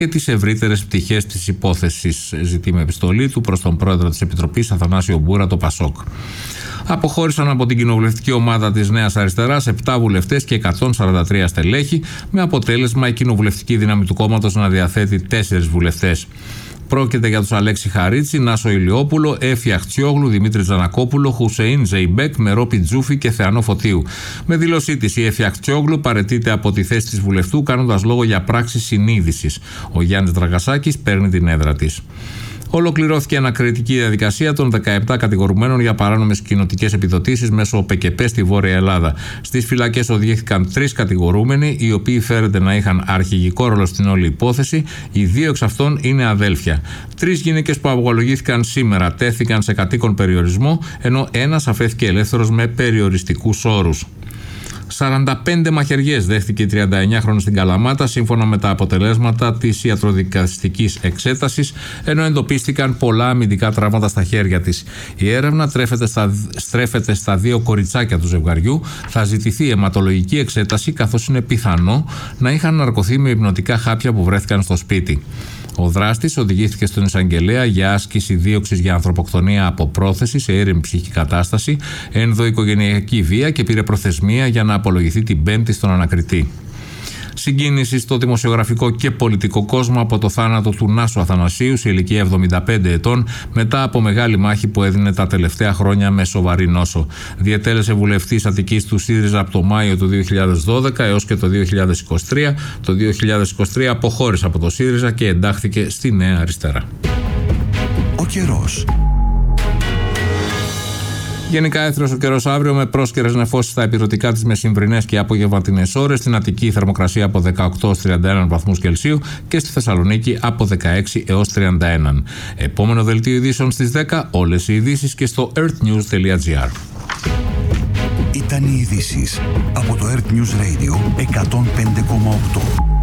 και τις ευρύτερες πτυχές της υπόθεσης, ζητεί με επιστολή του προς τον πρόεδρο της Επιτροπής Αθανάσιο Μπούρα, το ΠΑΣΟΚ. Αποχώρησαν από την κοινοβουλευτική ομάδα της Νέας Αριστεράς 7 βουλευτές και 143 στελέχη, με αποτέλεσμα η κοινοβουλευτική δύναμη του κόμματος να διαθέτει 4 βουλευτές. Πρόκειται για τους Αλέξη Χαρίτση, Νάσο Ηλιόπουλο, Έφη Αχτσιόγλου, Δημήτρη Τζανακόπουλο, Χουσεΐν Ζεϊμπέκ, Μερόπη Τζούφη και Θεανό Φωτίου. Με δήλωσή της, η Έφη Αχτσιόγλου παραιτείται από τη θέση της βουλευτού, κάνοντας λόγο για πράξη συνείδησης. Ο Γιάννης Δραγασάκης παίρνει την έδρα της. Ολοκληρώθηκε ανακριτική διαδικασία των 17 κατηγορουμένων για παράνομες κοινοτικές επιδοτήσεις μέσω ΠΚΠ στη Βόρεια Ελλάδα. Στις φυλακές οδηγήθηκαν 3 κατηγορούμενοι, οι οποίοι φέρεται να είχαν αρχηγικό ρόλο στην όλη υπόθεση. Οι 2 εξ αυτών είναι αδέλφια. 3 γυναίκες που απογολογήθηκαν σήμερα τέθηκαν σε κατοίκον περιορισμό, ενώ ένας αφέθηκε ελεύθερος με περιοριστικούς όρους. 45 μαχαιριές δέχτηκε η 39χρονη στην Καλαμάτα, σύμφωνα με τα αποτελέσματα της ιατροδικαστικής εξέτασης, ενώ εντοπίστηκαν πολλά αμυντικά τραύματα στα χέρια της. Η έρευνα στρέφεται στα 2 κοριτσάκια του ζευγαριού. Θα ζητηθεί αιματολογική εξέταση, καθώς είναι πιθανό να είχαν ναρκωθεί με υπνοτικά χάπια που βρέθηκαν στο σπίτι. Ο δράστης οδηγήθηκε στον εισαγγελέα για άσκηση δίωξης για ανθρωποκτονία από πρόθεση σε αίριμη ψυχική κατάσταση, ενδοοικογενειακή βία και πήρε προθεσμία για να απολογηθεί την Πέμπτη στον ανακριτή. Συγκίνηση στο δημοσιογραφικό και πολιτικό κόσμο από το θάνατο του Νάσου Αθανασίου σε ηλικία 75 ετών, μετά από μεγάλη μάχη που έδινε τα τελευταία χρόνια με σοβαρή νόσο. Διετέλεσε βουλευτής Αττικής του ΣΥΡΙΖΑ από το Μάιο του 2012 έως και το 2023. Το 2023 αποχώρησε από το ΣΥΡΙΖΑ και εντάχθηκε στη Νέα Αριστερά. Ο καιρός. Γενικά έθριος ο καιρός αύριο, με πρόσκαιρες νεφώσεις στα ηπειρωτικά τις μεσημβρινές και απογευματινές ώρες. Στην Αττική η θερμοκρασία από 18 έως 31 βαθμούς Κελσίου και στη Θεσσαλονίκη από 16 έως 31. Επόμενο δελτίο ειδήσεων στις 10. Όλες οι ειδήσεις και στο earthnews.gr. Ήταν οι ειδήσεις από το Earth News Radio 105,8.